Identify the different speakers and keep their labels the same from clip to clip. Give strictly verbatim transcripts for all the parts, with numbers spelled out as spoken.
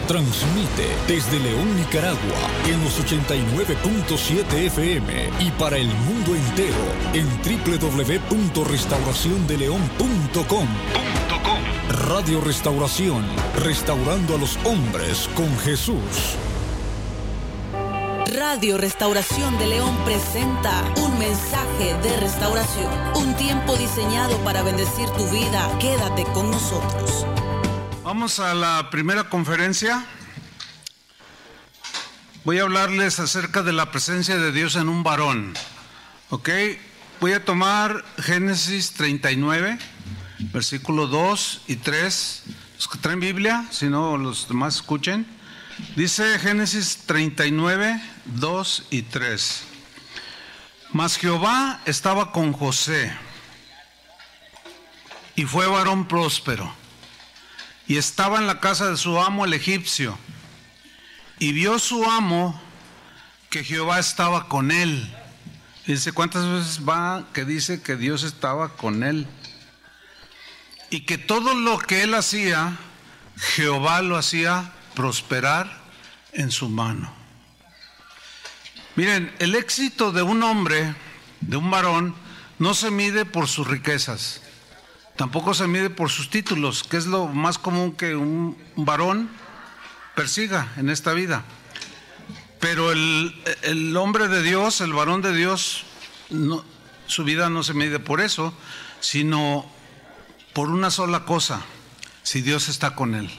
Speaker 1: Transmite desde León, Nicaragua, en los ochenta y nueve punto siete F M y para el mundo entero en doble u doble u doble u punto restauración de león punto com. Radio Restauración, restaurando a los hombres con Jesús.
Speaker 2: Radio Restauración de León presenta un mensaje de restauración, un tiempo diseñado para bendecir tu vida. Quédate con nosotros.
Speaker 3: Vamos a la primera conferencia. Voy a hablarles acerca de la presencia de Dios en un varón. ¿Ok? Voy a tomar Génesis treinta y nueve, versículo dos y tres. Los que traen Biblia, si no los demás escuchen. Dice Génesis treinta y nueve, dos y tres. Mas Jehová estaba con José, y fue varón próspero, y estaba en la casa de su amo el egipcio, y vio su amo que Jehová estaba con él. Dice, ¿cuántas veces va que dice que Dios estaba con él? Y que todo lo que él hacía, Jehová lo hacía prosperar en su mano. Miren, el éxito de un hombre, de un varón, no se mide por sus riquezas, tampoco se mide por sus títulos, que es lo más común que un varón persiga en esta vida. Pero el, el hombre de Dios, el varón de Dios, no, su vida no se mide por eso, sino por una sola cosa: si Dios está con él.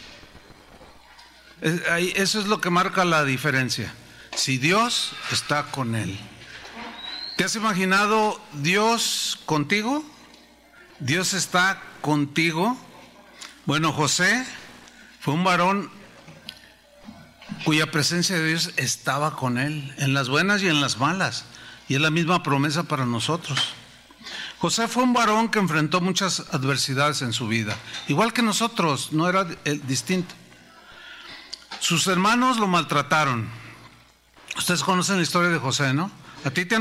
Speaker 3: Eso es lo que marca la diferencia. Si Dios está con él. ¿Te has imaginado Dios contigo? Dios está contigo. Bueno, José fue un varón cuya presencia de Dios estaba con él, en las buenas y en las malas, y es la misma promesa para nosotros. José fue un varón que enfrentó muchas adversidades en su vida, igual que nosotros, no era distinto. Sus hermanos lo maltrataron. Ustedes conocen la historia de José, ¿no? A ti te han